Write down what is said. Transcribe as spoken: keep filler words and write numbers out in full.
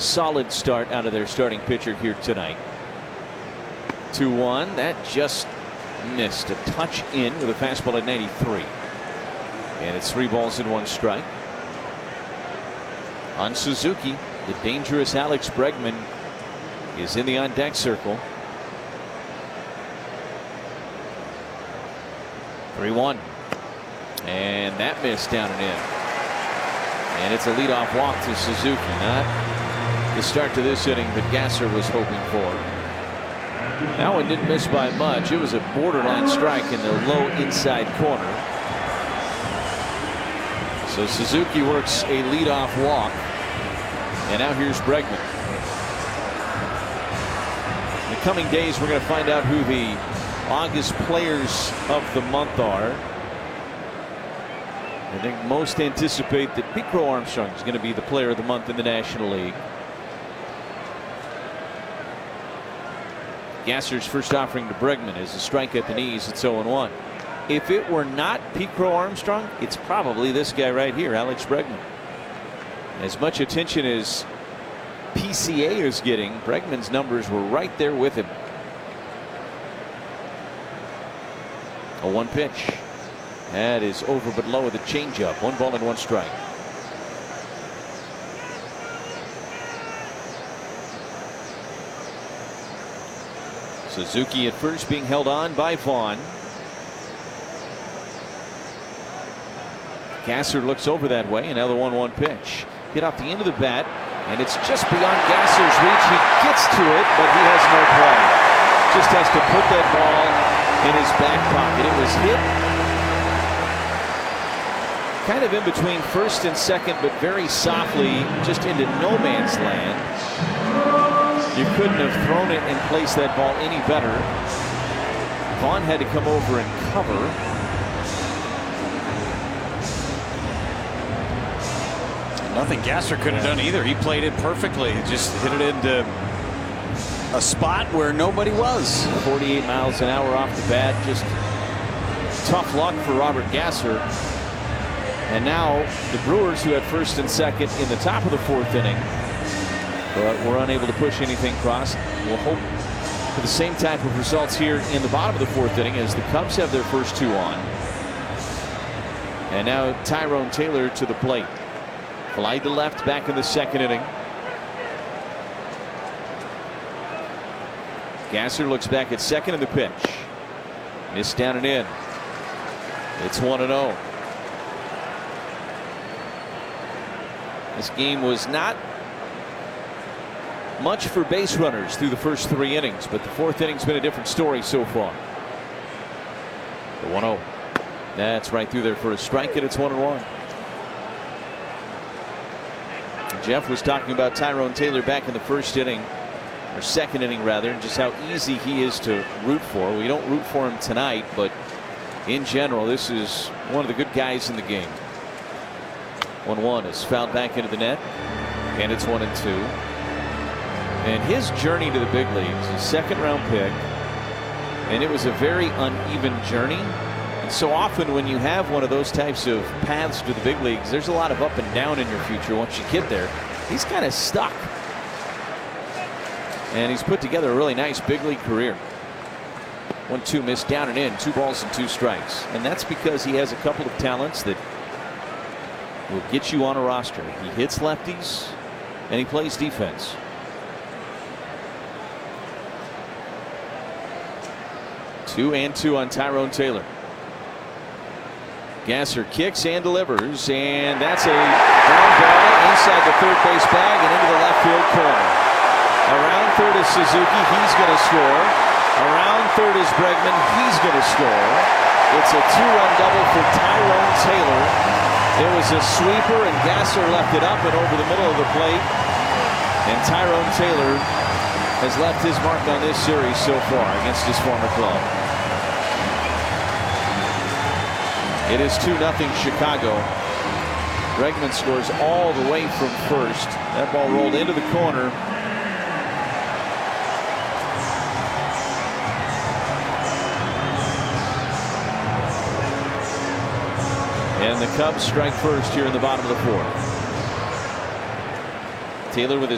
solid start out of their starting pitcher here tonight. two one. That just missed. A touch in with a fastball at ninety-three. And it's three balls and one strike. On Suzuki, the dangerous Alex Bregman is in the on deck circle. three one. And that missed down and in. And it's a leadoff walk to Suzuki. Not the start to this inning that Gasser was hoping for. That one didn't miss by much. It was a borderline strike in the low inside corner. So Suzuki works a leadoff walk. And now here's Bregman. In the coming days, we're going to find out who the August players of the month are. I think most anticipate that Pete Crow Armstrong is going to be the player of the month in the National League. Gasser's first offering to Bregman is a strike at the knees. It's oh one. If it were not Pete Crow Armstrong, it's probably this guy right here, Alex Bregman. As much attention as P C A is getting, Bregman's numbers were right there with him. A one pitch. That is over but low with a changeup. One ball and one strike. Suzuki at first being held on by Vaughn. Gasser looks over that way. Another one one pitch. Hit off the end of the bat, and it's just beyond Gasser's reach. He gets to it, but he has no play. Just has to put that ball in his back pocket. It was hit kind of in between first and second, but very softly, just into no man's land. You couldn't have thrown it and placed that ball any better. Vaughn had to come over and cover. Nothing Gasser could have done either. He played it perfectly. Just hit it into a spot where nobody was. forty-eight miles an hour off the bat. Just tough luck for Robert Gasser. And now the Brewers, who had first and second in the top of the fourth inning, but were unable to push anything across, will hope for the same type of results here in the bottom of the fourth inning as the Cubs have their first two on. And now Tyrone Taylor to the plate. Fly to left back in the second inning. Gasser looks back at second in the pitch. Missed down and in. It's one and oh. This game was not much for base runners through the first three innings, but the fourth inning's been a different story so far. The one oh. That's right through there for a strike, and it's one and one. Jeff was talking about Tyrone Taylor back in the first inning, or second inning rather, and just how easy he is to root for. We don't root for him tonight, but in general, this is one of the good guys in the game. one one is fouled back into the net, and it's one and two. And his journey to the big leagues, a second round pick, and it was a very uneven journey. And so often when you have one of those types of paths to the big leagues, there's a lot of up and down in your future once you get there. He's kind of stuck. And he's put together a really nice big league career. one two missed down and in, two balls and two strikes. And that's because he has a couple of talents that will get you on a roster. He hits lefties and he plays defense. Two and two on Tyrone Taylor. Gasser kicks and delivers, and that's a ground ball inside the third base bag and into the left field corner. Around third is Suzuki. He's going to score. Around third is Bregman. He's going to score. It's a two-run double for Tyrone Taylor. It was a sweeper, and Gasser left it up and over the middle of the plate. And Tyrone Taylor has left his mark on this series so far against his former club. It is two nothing Chicago. Bregman scores all the way from first. That ball rolled into the corner. And the Cubs strike first here in the bottom of the fourth. Taylor with his